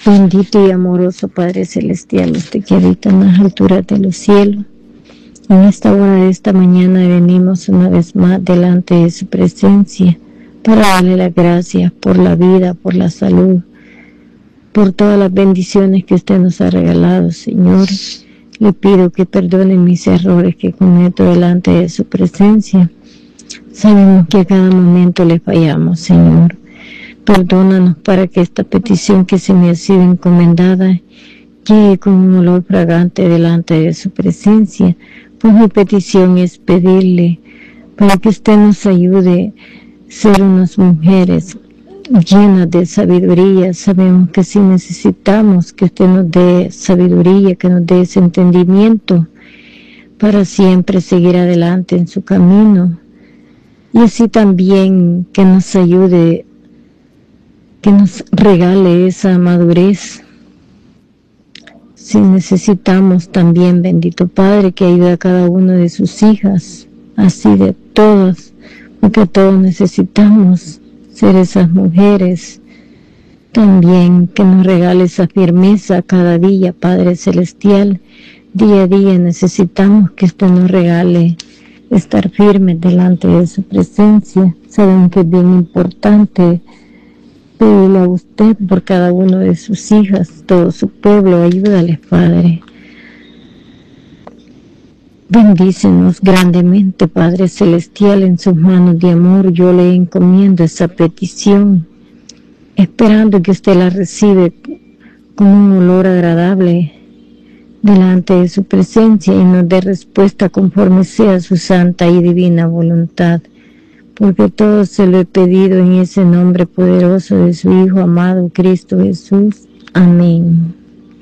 Bendito y amoroso Padre Celestial, usted que habita en las alturas de los cielos, en esta hora de esta mañana venimos una vez más delante de su presencia para darle las gracias por la vida, por la salud, por todas las bendiciones que usted nos ha regalado, Señor. Le pido que perdone mis errores que cometo delante de su presencia. Sabemos que a cada momento le fallamos, Señor. Perdónanos para que esta petición que se me ha sido encomendada llegue con un olor fragante delante de su presencia. Pues mi petición es pedirle para que usted nos ayude a ser unas mujeres llenas de sabiduría. Sabemos que sí necesitamos que usted nos dé sabiduría, que nos dé ese entendimiento para siempre seguir adelante en su camino. Y así también que nos ayude, que nos regale esa madurez. Si necesitamos también, bendito Padre, que ayude a cada una de sus hijas, así de todas, porque todos necesitamos ser esas mujeres. También que nos regale esa firmeza cada día, Padre Celestial. Día a día necesitamos que usted nos regale estar firmes delante de su presencia. Saben que es bien importante pedirle a usted por cada uno de sus hijas, todo su pueblo. Ayúdales, Padre. Bendícenos grandemente, Padre Celestial, en sus manos de amor. Yo le encomiendo esa petición, esperando que usted la recibe con un olor agradable delante de su presencia y nos dé respuesta conforme sea su santa y divina voluntad. Porque todo se lo he pedido en ese nombre poderoso de su Hijo amado, Cristo Jesús. Amén.